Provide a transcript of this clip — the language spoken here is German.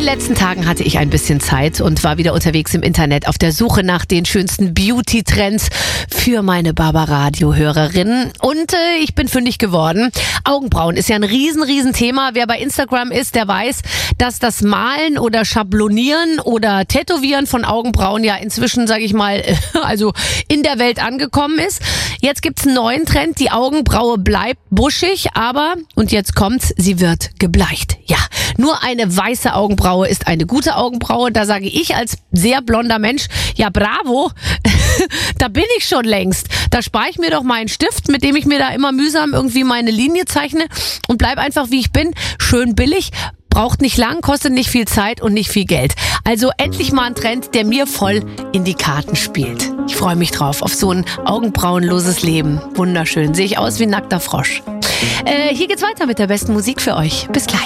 den letzten Tagen hatte ich ein bisschen Zeit und war wieder unterwegs im Internet auf der Suche nach den schönsten Beauty-Trends für meine Barbaradio-Hörerinnen. Und ich bin fündig geworden. Augenbrauen ist ja ein riesen Thema. Wer bei Instagram ist, der weiß, dass das Malen oder Schablonieren oder Tätowieren von Augenbrauen ja inzwischen, sage ich mal, also in der Welt angekommen ist. Jetzt gibt's einen neuen Trend. Die Augenbraue bleibt buschig, aber, und jetzt kommt's, sie wird gebleicht. Ja, nur eine weiße Augenbraue ist eine gute Augenbraue. Da sage ich als sehr blonder Mensch, ja bravo, da bin ich schon längst. Da spare ich mir doch meinen Stift, mit dem ich mir da immer mühsam irgendwie meine Linie zeichne und bleib einfach wie ich bin, schön billig. Braucht nicht lang, kostet nicht viel Zeit und nicht viel Geld. Also endlich mal ein Trend, der mir voll in die Karten spielt. Ich freue mich drauf, auf so ein augenbrauenloses Leben. Wunderschön, sehe ich aus wie ein nackter Frosch. Hier geht's weiter mit der besten Musik für euch. Bis gleich.